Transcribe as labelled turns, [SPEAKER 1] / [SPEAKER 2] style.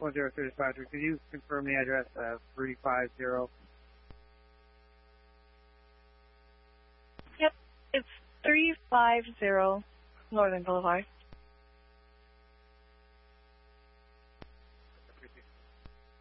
[SPEAKER 1] 1035. Could you confirm the address? 350.
[SPEAKER 2] Yep, it's 350 Northern Boulevard.